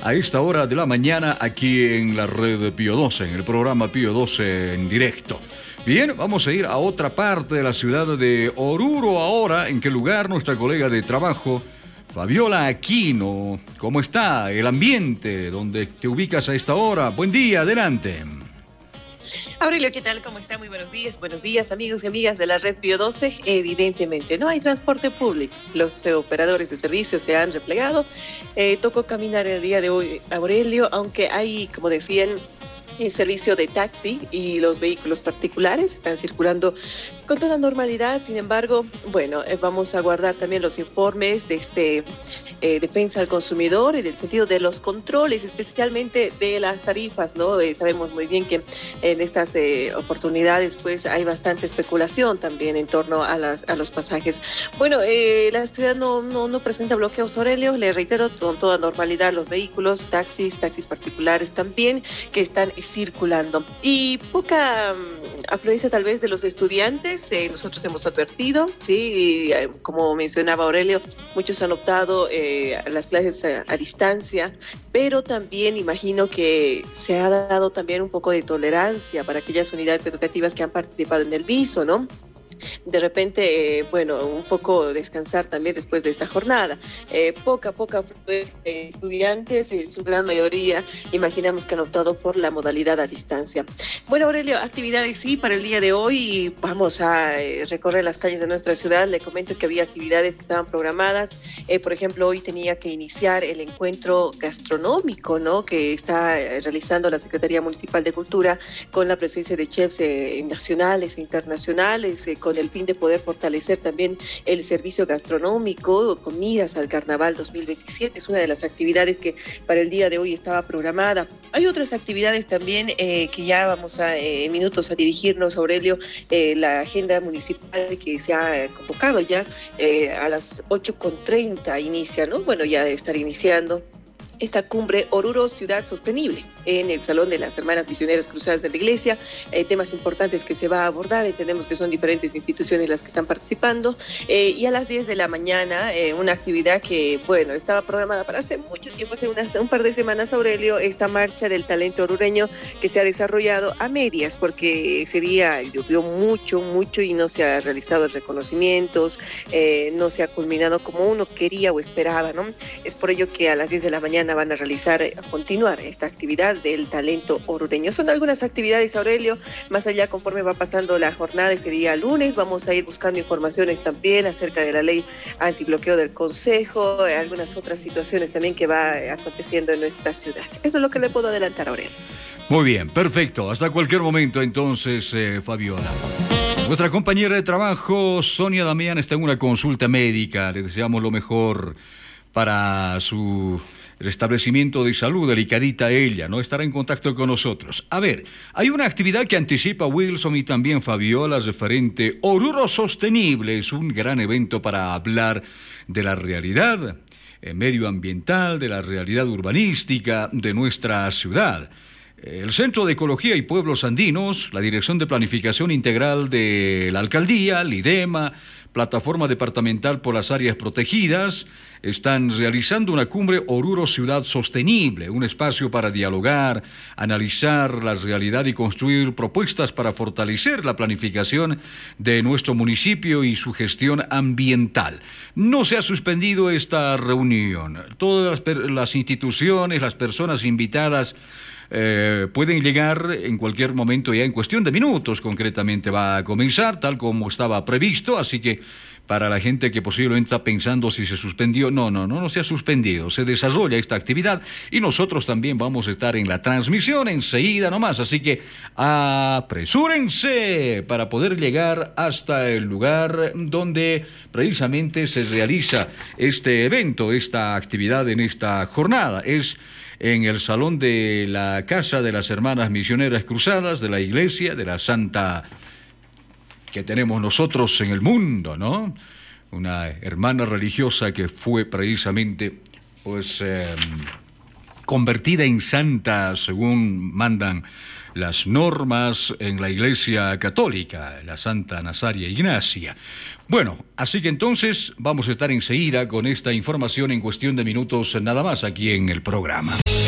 a esta hora de la mañana aquí en la red de Pío 12, en el programa Pío 12 en directo. Bien, vamos a ir a otra parte de la ciudad de Oruro ahora. ¿En qué lugar? Nuestra colega de trabajo, Fabiola Aquino. ¿Cómo está el ambiente donde te ubicas a esta hora? Buen día, adelante. Aurelio, ¿qué tal? ¿Cómo está? Muy buenos días. Buenos días, amigos y amigas de la red Pío 12. Evidentemente, no hay transporte público. Los operadores de servicios se han replegado. Tocó caminar el día de hoy, Aurelio, aunque hay, como decían, servicio de taxi y los vehículos particulares están circulando con toda normalidad. Sin embargo, bueno, vamos a guardar también los informes de defensa al consumidor en el sentido de los controles, especialmente de las tarifas, ¿no? Sabemos muy bien que en estas oportunidades pues hay bastante especulación también en torno a los pasajes. Bueno, la ciudad no presenta bloqueos, Aurelio, le reitero, con toda normalidad los vehículos, taxis particulares también que están circulando. Y poca afluencia tal vez de los estudiantes, nosotros hemos advertido, sí, como mencionaba Aurelio, muchos han optado a las clases a distancia, pero también imagino que se ha dado también un poco de tolerancia para aquellas unidades educativas que han participado en el viso, ¿no? De repente, bueno, un poco descansar también después de esta jornada. Poca afluencia de estudiantes, en su gran mayoría, imaginamos que han optado por la modalidad a distancia. Bueno, Aurelio, actividades sí para el día de hoy. Vamos a recorrer las calles de nuestra ciudad. Le comento que había actividades que estaban programadas. Por ejemplo, hoy tenía que iniciar el encuentro gastronómico, ¿no?, que está realizando la Secretaría Municipal de Cultura con la presencia de chefs nacionales e internacionales, con el fin de poder fortalecer también el servicio gastronómico con miras al Carnaval 2027. Es una de las actividades que para el día de hoy estaba programada. Hay otras actividades también que ya vamos en minutos a dirigirnos, Aurelio. La agenda municipal que se ha convocado ya a las 8:30 inicia, ¿no? Bueno, ya debe estar iniciando esta cumbre Oruro Ciudad Sostenible en el Salón de las Hermanas Misioneras Cruzadas de la Iglesia. Temas importantes que se va a abordar, entendemos que son diferentes instituciones las que están participando, y a las 10 de la mañana una actividad que, bueno, estaba programada para hace mucho tiempo, hace un par de semanas, Aurelio, esta marcha del talento orureño que se ha desarrollado a medias, porque ese día llovió mucho y no se ha realizado reconocimientos, no se ha culminado como uno quería o esperaba, ¿no? Es por ello que a las 10 de la mañana van a continuar esta actividad del talento orureño. Son algunas actividades, Aurelio, más allá conforme va pasando la jornada. Ese día lunes vamos a ir buscando informaciones también acerca de la ley antibloqueo del Consejo, algunas otras situaciones también que va aconteciendo en nuestra ciudad. Eso es lo que le puedo adelantar, Aurelio. Muy bien, perfecto. Hasta cualquier momento entonces, Fabiola. Nuestra compañera de trabajo, Sonia Damián, está en una consulta médica. Le deseamos lo mejor para su restablecimiento de salud, delicadita ella, ¿no? Estará en contacto con nosotros. A ver, hay una actividad que anticipa Wilson y también Fabiola, referente Oruro Sostenible. Es un gran evento para hablar de la realidad medioambiental, de la realidad urbanística de nuestra ciudad. El Centro de Ecología y Pueblos Andinos, la Dirección de Planificación Integral de la Alcaldía, LIDEMA, Plataforma Departamental por las Áreas Protegidas, están realizando una cumbre Oruro Ciudad Sostenible, un espacio para dialogar, analizar la realidad y construir propuestas para fortalecer la planificación de nuestro municipio y su gestión ambiental. No se ha suspendido esta reunión. Todas las instituciones, las personas invitadas pueden llegar en cualquier momento, ya en cuestión de minutos concretamente va a comenzar, tal como estaba previsto, así que para la gente que posiblemente está pensando si se suspendió, no se ha suspendido, se desarrolla esta actividad y nosotros también vamos a estar en la transmisión enseguida nomás, así que apresúrense para poder llegar hasta el lugar donde precisamente se realiza este evento, esta actividad en esta jornada. Es en el Salón de la Casa de las Hermanas Misioneras Cruzadas de la Iglesia de la Santa que tenemos nosotros en el mundo, ¿no? Una hermana religiosa que fue precisamente, convertida en santa según mandan las normas en la Iglesia Católica, la Santa Nazaria Ignacia. Bueno, así que entonces vamos a estar enseguida con esta información en cuestión de minutos nada más aquí en el programa.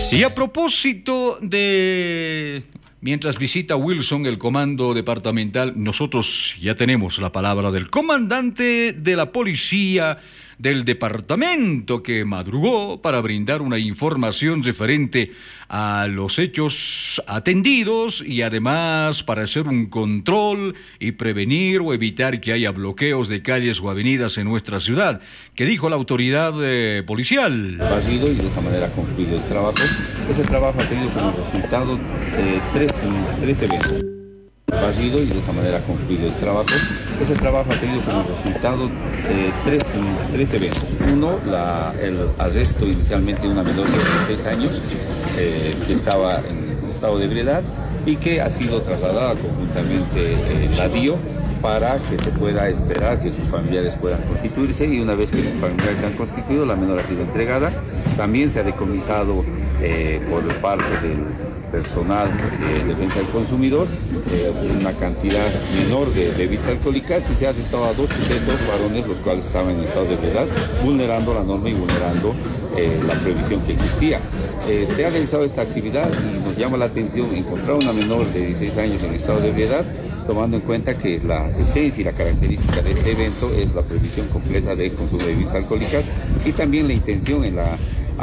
Y a propósito de... Mientras visita Wilson el comando departamental, nosotros ya tenemos la palabra del comandante de la policía del departamento que madrugó para brindar una información referente a los hechos atendidos y además para hacer un control y prevenir o evitar que haya bloqueos de calles o avenidas en nuestra ciudad. ¿Qué dijo la autoridad policial? Barrido y de esa manera ha concluido el trabajo. Ese trabajo ha tenido como resultado tres eventos. Barrido y de esa manera ha concluido el trabajo. Ese trabajo ha tenido como resultado tres eventos. Uno, el arresto inicialmente de una menor de 16 años que estaba en estado de ebriedad y que ha sido trasladada conjuntamente la DIO para que se pueda esperar que sus familiares puedan constituirse, y una vez que sus familiares se han constituido, la menor ha sido entregada. También se ha decomisado por parte del personal de defensa del consumidor una cantidad menor de bebidas alcohólicas, y se ha arrestado a 2 sujetos varones, los cuales estaban en estado de ebriedad, vulnerando la norma y vulnerando la prohibición que existía. Se ha realizado esta actividad y nos llama la atención encontrar una menor de 16 años en estado de ebriedad, tomando en cuenta que la esencia y la característica de este evento es la prohibición completa del consumo de bebidas alcohólicas, y también la intención en la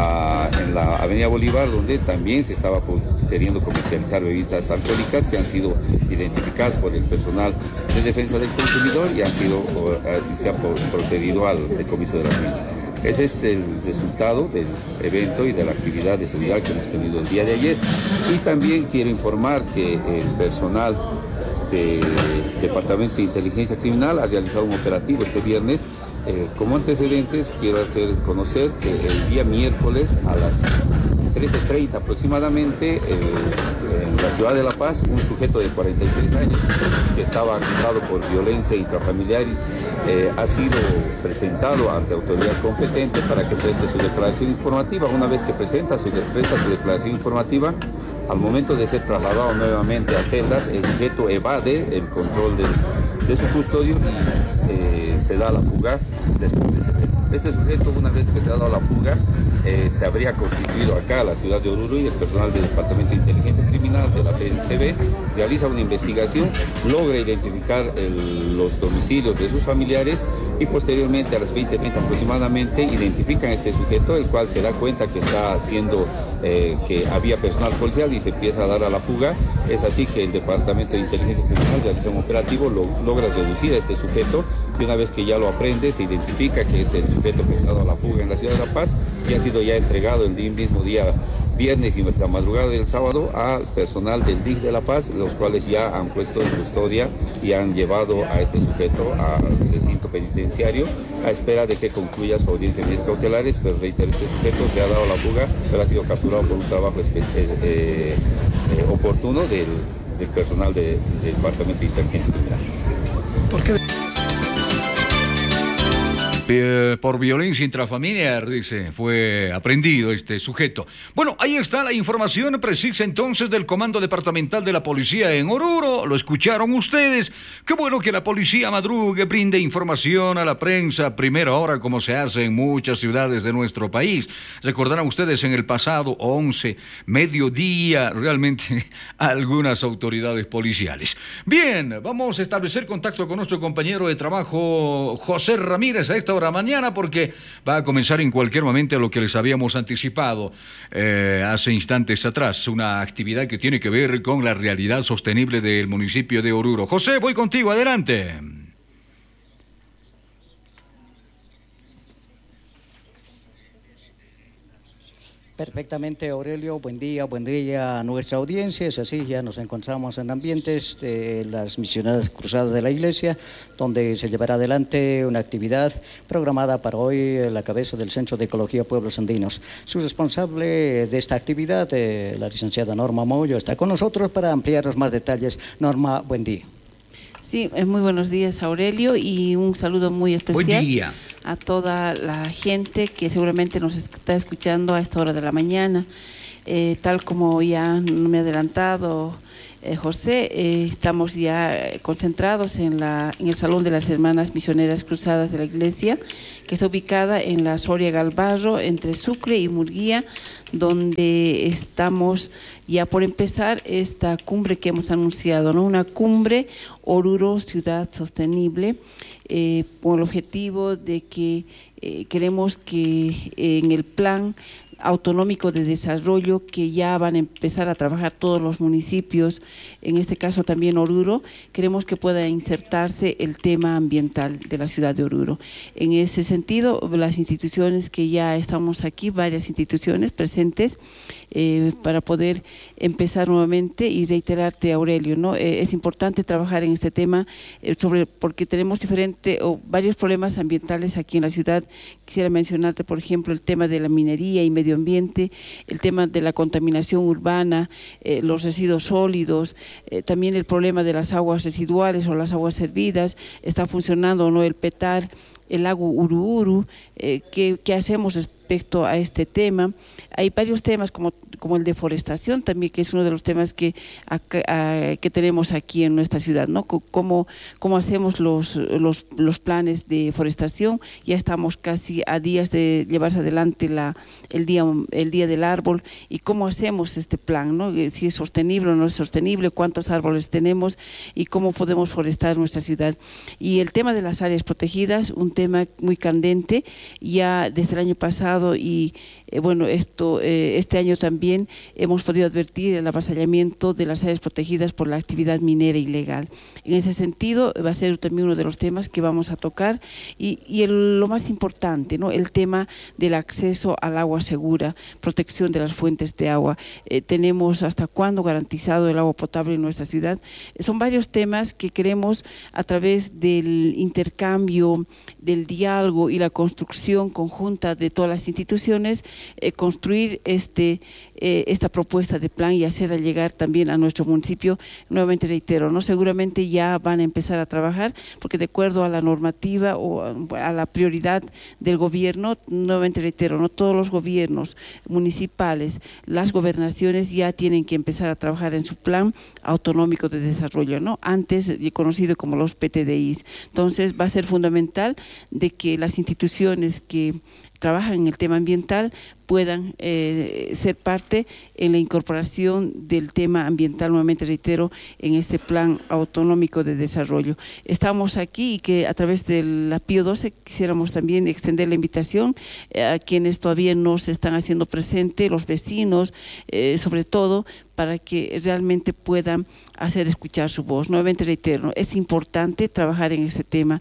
Avenida Bolívar, donde también se estaba queriendo comercializar bebidas alcohólicas que han sido identificadas por el personal de defensa del consumidor y se ha procedido al decomiso de las mismas. Ese es el resultado del evento y de la actividad de seguridad que hemos tenido el día de ayer. Y también quiero informar que el personal del Departamento de Inteligencia Criminal ha realizado un operativo este viernes. Como antecedentes, quiero hacer conocer que el día miércoles a las 13:30 aproximadamente, en la ciudad de La Paz, un sujeto de 43 años que estaba acusado por violencia intrafamiliar ha sido presentado ante autoridad competente para que preste su declaración informativa. Una vez que presta su declaración informativa, al momento de ser trasladado nuevamente a celdas, el sujeto evade el control de su custodio y se da la fuga. Este sujeto, una vez que se ha dado la fuga, se habría constituido acá a la ciudad de Oruro, y el personal del Departamento de Inteligencia Criminal de la PNCB realiza una investigación, logra identificar los domicilios de sus familiares, y posteriormente a las 20:30 aproximadamente identifican a este sujeto, el cual se da cuenta que está haciendo que había personal policial y se empieza a dar a la fuga. Es así que el Departamento de Inteligencia Criminal realiza un operativo, logra reducir a este sujeto, y una vez que ya lo aprende, se identifica que es el sujeto que se ha dado a la fuga en la ciudad de La Paz, y ha sido ya entregado el mismo día viernes y la madrugada del sábado al personal del DIC de La Paz, los cuales ya han puesto en custodia y han llevado a este sujeto al recinto penitenciario a espera de que concluya su audiencia de medidas cautelares. Pero reitero, este sujeto se ha dado a la fuga, pero ha sido capturado por un trabajo oportuno del personal del Departamento de Inteligencia Criminal. ¿Por qué? Por violencia intrafamiliar, dice, fue aprehendido este sujeto. Bueno, ahí está la información precisa entonces del Comando Departamental de la Policía en Oruro. Lo escucharon ustedes. Qué bueno que la policía madrugue, brinde información a la prensa a primera hora, como se hace en muchas ciudades de nuestro país. Recordarán ustedes en el pasado 11, mediodía, realmente algunas autoridades policiales. Bien, vamos a establecer contacto con nuestro compañero de trabajo, José Ramírez, a esta hora mañana, porque va a comenzar en cualquier momento lo que les habíamos anticipado hace instantes atrás, una actividad que tiene que ver con la realidad sostenible del municipio de Oruro. José, voy contigo, adelante. Perfectamente, Aurelio. Buen día a nuestra audiencia. Es así, ya nos encontramos en ambientes de las misioneras cruzadas de la Iglesia, donde se llevará adelante una actividad programada para hoy en la cabeza del Centro de Ecología Pueblos Andinos. Su responsable de esta actividad, la licenciada Norma Moyo, está con nosotros para ampliarnos más detalles. Norma, buen día. Sí, muy buenos días, Aurelio, y un saludo muy especial a toda la gente que seguramente nos está escuchando a esta hora de la mañana. Tal como ya me ha adelantado José, estamos ya concentrados en el Salón de las Hermanas Misioneras Cruzadas de la Iglesia, que está ubicada en la Soria Galvarro, entre Sucre y Murguía, donde estamos ya por empezar esta cumbre que hemos anunciado, ¿no? Una cumbre Oruro Ciudad Sostenible, con el objetivo de que queremos que en el plan autonómico de desarrollo que ya van a empezar a trabajar todos los municipios, en este caso también Oruro, queremos que pueda insertarse el tema ambiental de la ciudad de Oruro. En ese sentido, las instituciones que ya estamos aquí, varias instituciones presentes, para poder empezar nuevamente y reiterarte, Aurelio, ¿no? Es importante trabajar en este tema porque tenemos varios problemas ambientales aquí en la ciudad. Quisiera mencionarte, por ejemplo, el tema de la minería y medio ambiente, el tema de la contaminación urbana, los residuos sólidos, también el problema de las aguas residuales o las aguas servidas. Está funcionando, ¿no?, el PETAR, el lago Uruuru. ¿Qué hacemos respecto a este tema? Hay varios temas como el de forestación también, que es uno de los temas que tenemos aquí en nuestra ciudad, ¿no? ¿Cómo hacemos los planes de forestación? Ya estamos casi a días de llevarse adelante el día del árbol, y cómo hacemos este plan, ¿no? Si es sostenible o no es sostenible, cuántos árboles tenemos y cómo podemos forestar nuestra ciudad. Y el tema de las áreas protegidas, un tema muy candente ya desde el año pasado, y bueno, este año también hemos podido advertir el avasallamiento de las áreas protegidas por la actividad minera ilegal. En ese sentido va a ser también uno de los temas que vamos a tocar, y lo más importante, ¿no?, el tema del acceso al agua segura, protección de las fuentes de agua. Tenemos hasta cuándo garantizado el agua potable en nuestra ciudad. Son varios temas que queremos, a través del intercambio, del diálogo y la construcción conjunta de todas las instituciones, construir esta propuesta de plan y hacerla llegar también a nuestro municipio. Nuevamente reitero, ¿no?, seguramente ya van a empezar a trabajar, porque de acuerdo a la normativa o a la prioridad del gobierno, nuevamente reitero, no todos los gobiernos municipales, las gobernaciones ya tienen que empezar a trabajar en su plan autonómico de desarrollo, ¿no?, antes conocido como los PTDIs. Entonces va a ser fundamental de que las instituciones que trabajan en el tema ambiental puedan ser parte en la incorporación del tema ambiental, nuevamente reitero, en este plan autonómico de desarrollo. Estamos aquí, y que a través de la Pío 12 quisiéramos también extender la invitación a quienes todavía no se están haciendo presente, los vecinos, sobre todo, para que realmente puedan hacer escuchar su voz. Nuevamente reitero, es importante trabajar en este tema.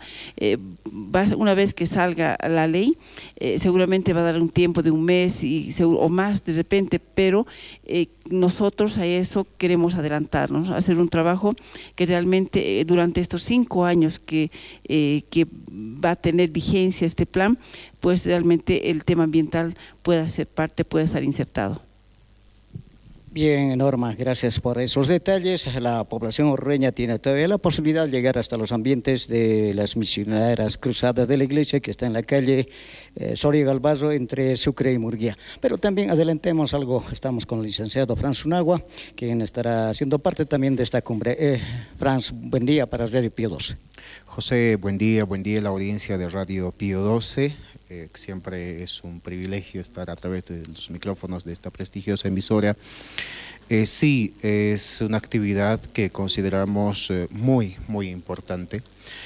Una vez que salga la ley, seguramente va a dar un tiempo de un mes o más de repente, pero nosotros a eso queremos adelantarnos, hacer un trabajo que realmente durante estos 5 años que va a tener vigencia este plan, pues realmente el tema ambiental pueda ser parte, pueda estar insertado. Bien, Norma, gracias por esos detalles. La población orreña tiene todavía la posibilidad de llegar hasta los ambientes de las misioneras cruzadas de la iglesia, que está en la calle Soria Galvarro, entre Sucre y Murguía. Pero también adelantemos algo, estamos con el licenciado Franz Unagua, quien estará siendo parte también de esta cumbre. Franz, buen día para Radio Pío 12. José, buen día la audiencia de Radio Pío 12. Siempre es un privilegio estar a través de los micrófonos de esta prestigiosa emisora. Sí, es una actividad que consideramos muy importante.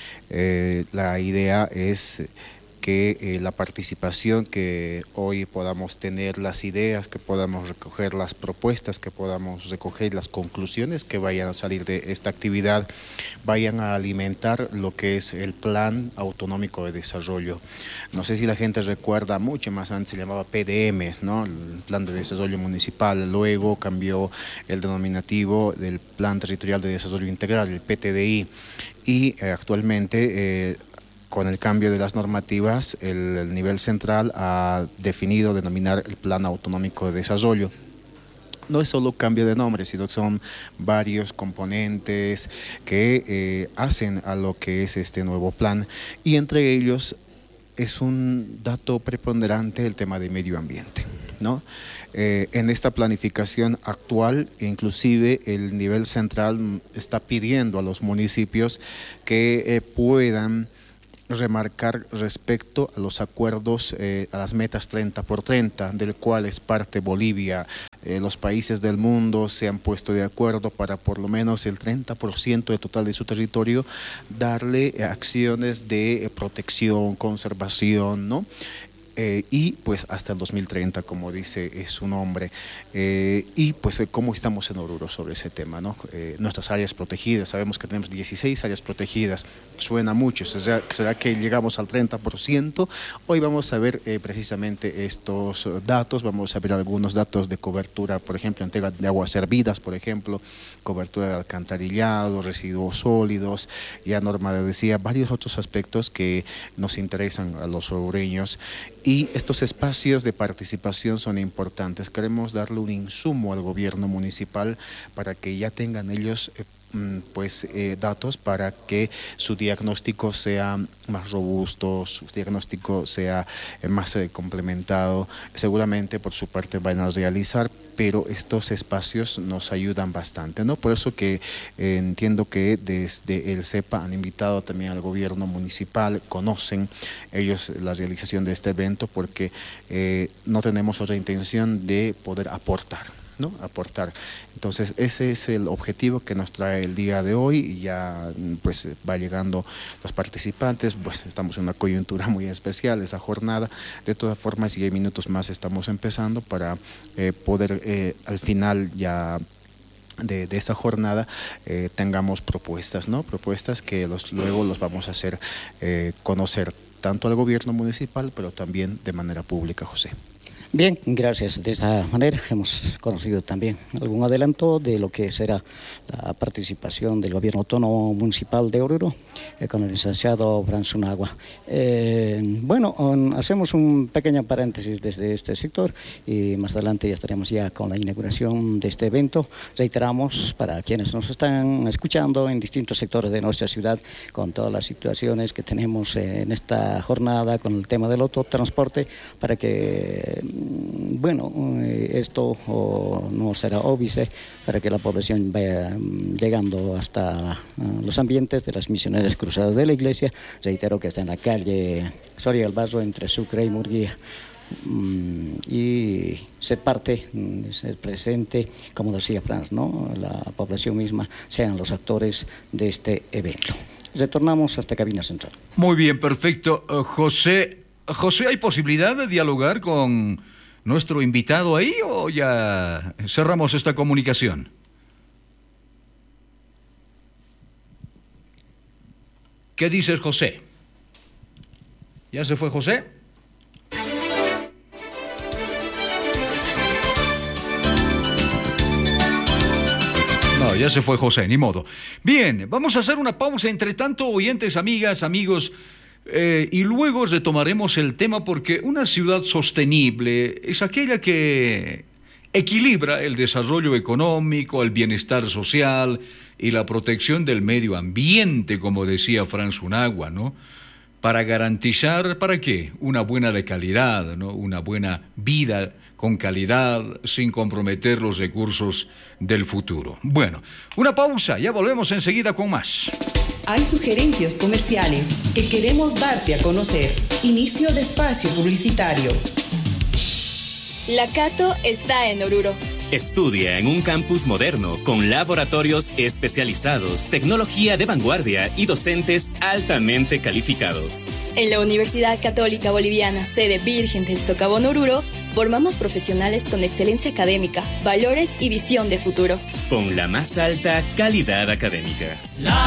La idea es que la participación que hoy podamos tener, las ideas que podamos recoger, las propuestas que podamos recoger, las conclusiones que vayan a salir de esta actividad, vayan a alimentar lo que es el Plan Autonómico de Desarrollo. No sé si la gente recuerda, mucho más antes se llamaba PDM, ¿no?, el Plan de Desarrollo Municipal. Luego cambió el denominativo del Plan Territorial de Desarrollo Integral, el PTDI, y actualmente con el cambio de las normativas, el nivel central ha definido denominar el Plan Autonómico de Desarrollo. No es solo cambio de nombre, sino que son varios componentes que hacen a lo que es este nuevo plan, y entre ellos es un dato preponderante el tema de medio ambiente. ¿no? En esta planificación actual, inclusive el nivel central está pidiendo a los municipios que puedan remarcar respecto a los acuerdos, a las metas 30 por 30, del cual es parte Bolivia. Los países del mundo se han puesto de acuerdo para por lo menos el 30% del total de su territorio darle acciones de protección, conservación, ¿no? Y pues hasta el 2030, como dice su nombre, y pues cómo estamos en Oruro sobre ese tema, ¿no? Nuestras áreas protegidas, sabemos que tenemos 16 áreas protegidas, suena mucho, ¿será que llegamos al 30%? Hoy vamos a ver precisamente estos datos, vamos a ver algunos datos de cobertura, por ejemplo, entrega de aguas servidas, por ejemplo, cobertura de alcantarillado, residuos sólidos, ya Norma decía, varios otros aspectos que nos interesan a los orureños. Y estos espacios de participación son importantes. Queremos darle un insumo al gobierno municipal para que ya tengan ellos datos para que su diagnóstico sea más robusto, su diagnóstico sea más complementado. Seguramente por su parte van a realizar, pero estos espacios nos ayudan bastante, ¿no? Por eso que entiendo que desde el CEPA han invitado también al gobierno municipal, conocen ellos la realización de este evento porque no tenemos otra intención de poder aportar, ¿no? Aportar. Entonces ese es el objetivo que nos trae el día de hoy y ya pues va llegando los participantes, pues estamos en una coyuntura muy especial esa jornada. De todas formas, y 10 minutos más estamos empezando para poder al final ya de esta jornada tengamos propuestas, ¿no? Propuestas que luego los vamos a hacer conocer tanto al gobierno municipal, pero también de manera pública, José. Bien, gracias. De esta manera hemos conocido también algún adelanto de lo que será la participación del Gobierno Autónomo Municipal de Oruro con el licenciado Fransunagua. Hacemos un pequeño paréntesis desde este sector y más adelante ya estaremos ya con la inauguración de este evento. Reiteramos para quienes nos están escuchando en distintos sectores de nuestra ciudad con todas las situaciones que tenemos en esta jornada con el tema del autotransporte para que esto no será óbice para que la población vaya llegando hasta los ambientes de las misioneras cruzadas de la iglesia. Reitero que está en la calle Soria del Barro entre Sucre y Murguía. Y ser parte, ser presente, como decía Franz, ¿no? La población misma sean los actores de este evento. Retornamos hasta cabina central. Muy bien, perfecto. José, ¿hay posibilidad de dialogar con nuestro invitado ahí o ya cerramos esta comunicación? ¿Qué dices, José? ¿Ya se fue José? No, ya se fue José, ni modo. Bien, vamos a hacer una pausa. Entre tanto, oyentes, amigas, amigos, y luego retomaremos el tema porque una ciudad sostenible es aquella que equilibra el desarrollo económico, el bienestar social y la protección del medio ambiente, como decía Fransunagua, ¿no? Para garantizar, ¿para qué? Una buena de calidad, ¿no? Una buena vida con calidad, sin comprometer los recursos del futuro. Bueno, una pausa, ya volvemos enseguida con más. Hay sugerencias comerciales que queremos darte a conocer. Inicio de espacio publicitario. La Cato está en Oruro. Estudia en un campus moderno con laboratorios especializados, tecnología de vanguardia y docentes altamente calificados. En la Universidad Católica Boliviana, sede Virgen del Socavón Oruro, formamos profesionales con excelencia académica, valores y visión de futuro. Con la más alta calidad académica. La